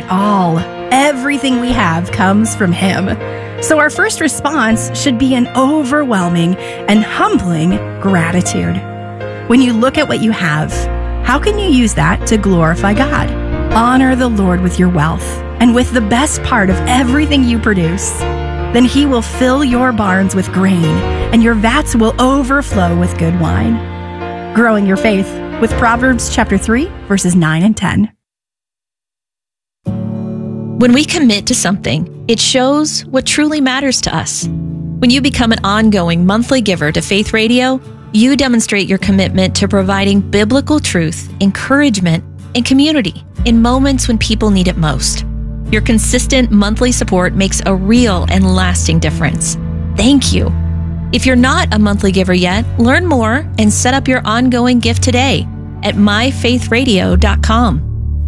all. Everything we have comes from Him. So our first response should be an overwhelming and humbling gratitude. When you look at what you have, how can you use that to glorify God? Honor the Lord with your wealth and with the best part of everything you produce. Then He will fill your barns with grain, and your vats will overflow with good wine. Growing your faith with Proverbs chapter 3, verses 9 and 10. When we commit to something, it shows what truly matters to us. When you become an ongoing monthly giver to Faith Radio, you demonstrate your commitment to providing biblical truth, encouragement, and community in moments when people need it most. Your consistent monthly support makes a real and lasting difference. Thank you. If you're not a monthly giver yet, learn more and set up your ongoing gift today at myfaithradio.com.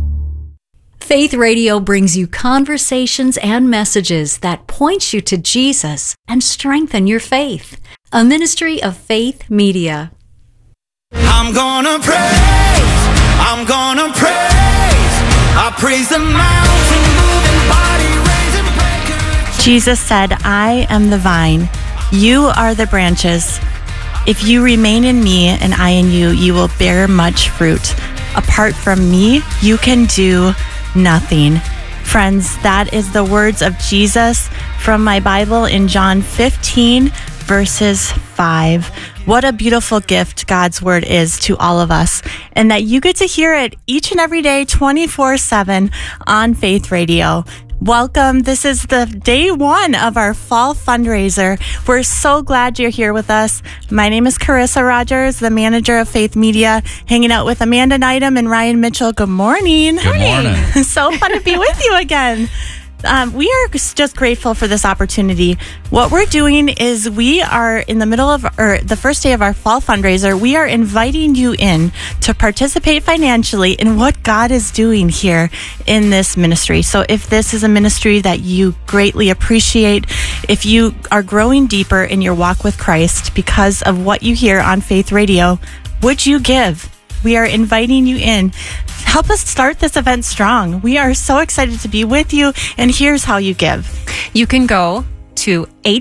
Faith Radio brings you conversations and messages that point you to Jesus and strengthen your faith. A ministry of Faith Media. I'm gonna praise, I'm gonna praise, I praise the mountain moving, body raising breaker. Jesus said, I am the vine, you are the branches. If you remain in me and I in you, you will bear much fruit. Apart from me, you can do nothing. Friends, that is the words of Jesus from my Bible in John 15, verses 5. What a beautiful gift God's word is to all of us, and that you get to hear it each and every day, 24/7 on Faith Radio. Welcome. This is the day one of our fall fundraiser. We're so glad you're here with us. My name is Carissa Rogers, the manager of Faith Media, hanging out with Amanda Neidham and Ryan Mitchell. Good morning. Good morning. So fun to be with you again. We are just grateful for this opportunity. What we're doing is we are in the middle of, or the first day of our fall fundraiser, we are inviting you in to participate financially in what God is doing here in this ministry. So if this is a ministry that you greatly appreciate, if you are growing deeper in your walk with Christ because of what you hear on Faith Radio, would you give? We are inviting you in. Help us start this event strong. We are so excited to be with you, and here's how you give. You can go to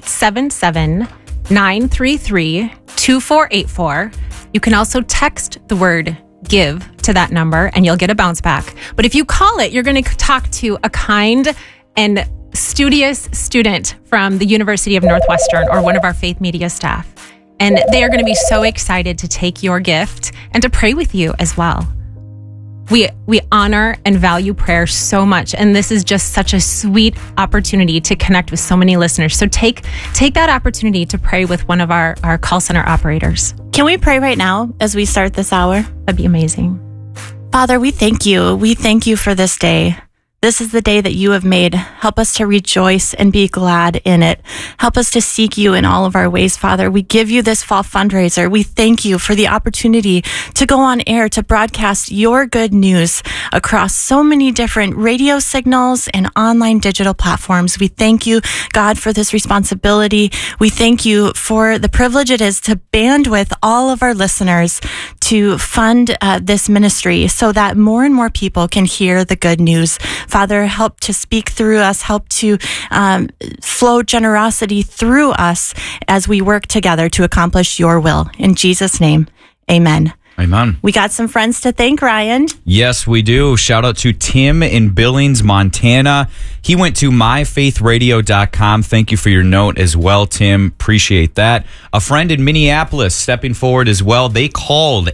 877-933-2484. You can also text the word give to that number, and you'll get a bounce back. But if you call it, you're going to talk to a kind and studious student from the University of Northwestern or one of our Faith Media staff. And they are going to be so excited to take your gift and to pray with you as well. We honor and value prayer so much, and this is just such a sweet opportunity to connect with so many listeners. So take that opportunity to pray with one of our call center operators. Can we pray right now as we start this hour? That'd be amazing. Father, we thank you. We thank you for this day. This is the day that you have made. Help us to rejoice and be glad in it. Help us to seek you in all of our ways, Father. We give you this fall fundraiser. We thank you for the opportunity to go on air, to broadcast your good news across so many different radio signals and online digital platforms. We thank you, God, for this responsibility. We thank you for the privilege it is to bandwidth all of our listeners to fund this ministry so that more and more people can hear the good news. Father, help to speak through us, help to flow generosity through us as we work together to accomplish your will. In Jesus' name, amen. Amen. We got some friends to thank, Ryan. Yes, we do. Shout out to Tim in Billings, Montana. He went to myfaithradio.com. Thank you for your note as well, Tim. Appreciate that. A friend in Minneapolis stepping forward as well. They called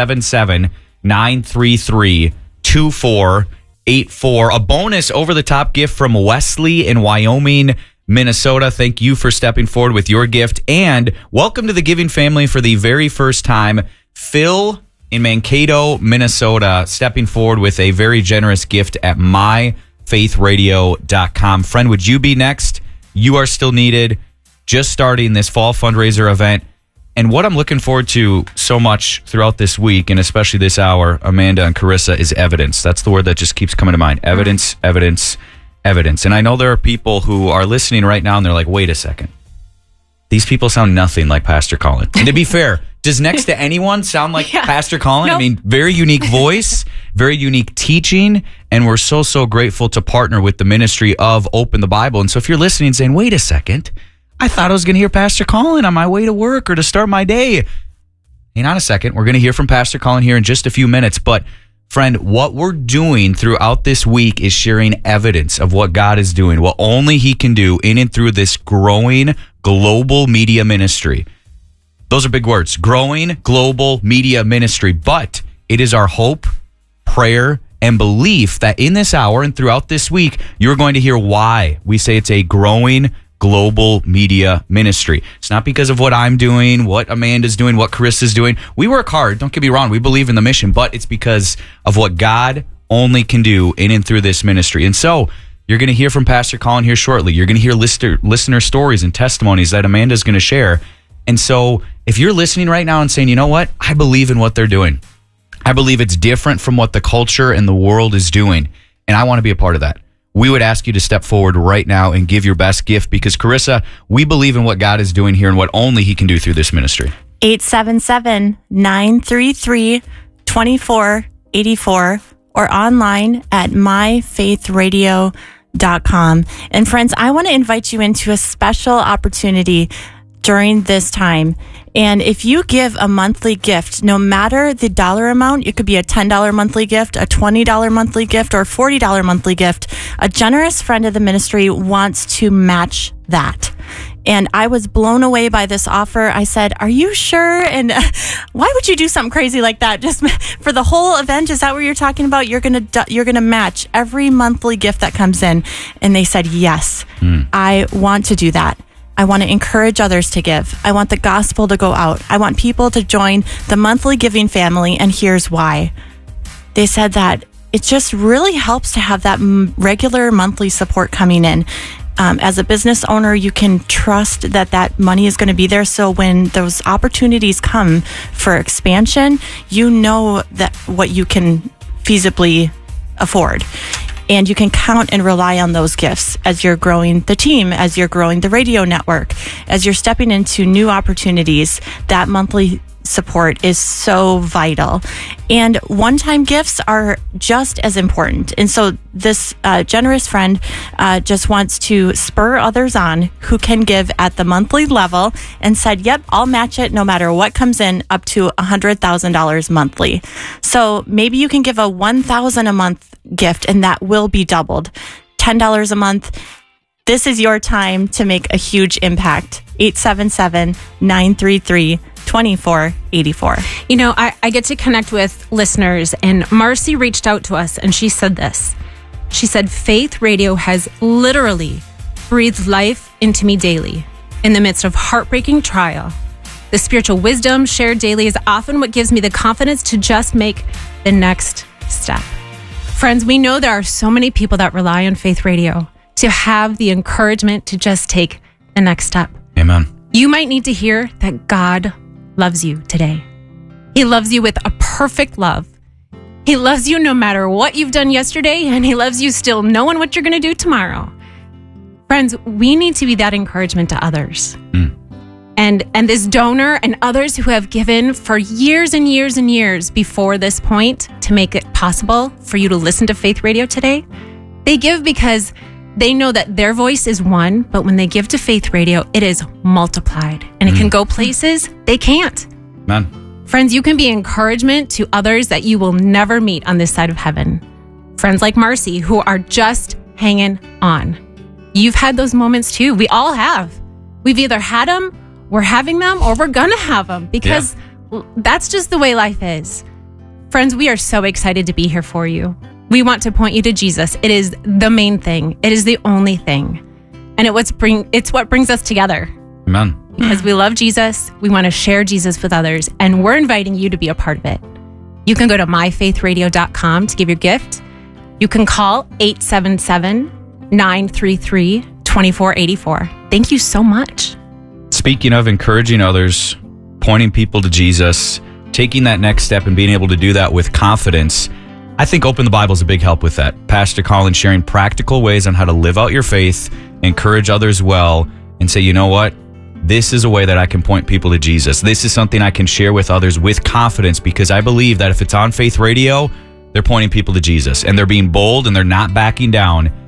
877-933-2484. A bonus over-the-top gift from Wesley in Wyoming, Minnesota. Thank you for stepping forward with your gift. And welcome to the giving family for the very first time. Phil in Mankato, Minnesota, stepping forward with a very generous gift at myfaithradio.com. Friend, would you be next? You are still needed. Just starting this fall fundraiser event. And what I'm looking forward to so much throughout this week, and especially this hour, Amanda and Carissa, is evidence. That's the word that just keeps coming to mind. Evidence, evidence, evidence. And I know there are people who are listening right now, and they're like, wait a second. These people sound nothing like Pastor Colin. And to be fair, Does next to anyone sound like Yeah. Pastor Colin? Nope. I mean, very unique voice, very unique teaching, and we're so grateful to partner with the ministry of Open the Bible. And so if you're listening and saying, wait a second, I thought I was going to hear Pastor Colin on my way to work or to start my day. Hang on a second. We're going to hear from Pastor Colin here in just a few minutes. But friend, what we're doing throughout this week is sharing evidence of what God is doing, what only he can do in and through this growing global media ministry. Those are big words, growing global media ministry. But it is our hope, prayer, and belief that in this hour and throughout this week, you're going to hear why we say it's a growing global media ministry. It's not because of what I'm doing, what Amanda's doing, what Carissa's doing. We work hard, don't get me wrong, we believe in the mission, but it's because of what God only can do in and through this ministry. And so you're going to hear from Pastor Colin here shortly. You're going to hear listener stories and testimonies that Amanda's going to share. And so if you're listening right now and saying, you know what, I believe in what they're doing. I believe it's different from what the culture and the world is doing, and I want to be a part of that. We would ask you to step forward right now and give your best gift because, Carissa, we believe in what God is doing here and what only he can do through this ministry. 877-933-2484 or online at myfaithradio.com. And friends, I want to invite you into a special opportunity during this time. And if you give a monthly gift, no matter the dollar amount, it could be a $10 monthly gift, a $20 monthly gift, or $40 monthly gift, a generous friend of the ministry wants to match that. And I was blown away by this offer. I said, are you sure? And why would you do something crazy like that? Just for the whole event? Is that what you're talking about? You're going to match every monthly gift that comes in. And they said, yes, I want to do that. I want to encourage others to give. I want the gospel to go out. I want people to join the monthly giving family. And here's why. They said that it just really helps to have that regular monthly support coming in. As a business owner, you can trust that that money is going to be there. So when those opportunities come for expansion, you know that what you can feasibly afford. And you can count and rely on those gifts as you're growing the team, as you're growing the radio network, as you're stepping into new opportunities. That monthly support is so vital. And one-time gifts are just as important. And so this generous friend just wants to spur others on who can give at the monthly level and said, yep, I'll match it no matter what comes in up to $100,000 monthly. So maybe you can give a $1,000 a month gift and that will be doubled. $10 a month. This is your time to make a huge impact. 877-933-2484. You know, I get to connect with listeners, and Marcy reached out to us and she said this. She said, Faith Radio has literally breathed life into me daily in the midst of heartbreaking trial. The spiritual wisdom shared daily is often what gives me the confidence to just make the next step. Friends, we know there are so many people that rely on Faith Radio to have the encouragement to just take the next step. Amen. You might need to hear that God loves you today. He loves you with a perfect love. He loves you no matter what you've done yesterday, and he loves you still knowing what you're going to do tomorrow. Friends, we need to be that encouragement to others. And this donor and others who have given for years and years and years before this point to make it possible for you to listen to Faith Radio today, they give because they know that their voice is one, but when they give to Faith Radio, it is multiplied and it can go places they can't. Man. Friends, you can be encouragement to others that you will never meet on this side of heaven. Friends like Marcy, who are just hanging on. You've had those moments too. We all have. We've either had them, we're having them, or we're going to have them because that's just the way life is. Friends, we are so excited to be here for you. We want to point you to Jesus. It is the main thing. It is the only thing. And it's what brings us together. Amen. Because we love Jesus. We want to share Jesus with others. And we're inviting you to be a part of it. You can go to myfaithradio.com to give your gift. You can call 877-933-2484. Thank you so much. Speaking of encouraging others, pointing people to Jesus, taking that next step and being able to do that with confidence, I think Open the Bible is a big help with that. Pastor Colin sharing practical ways on how to live out your faith, encourage others well, and say, you know what? this is a way that I can point people to Jesus. This is something I can share with others with confidence, because I believe that if it's on Faith Radio, they're pointing people to Jesus, and they're being bold, and they're not backing down.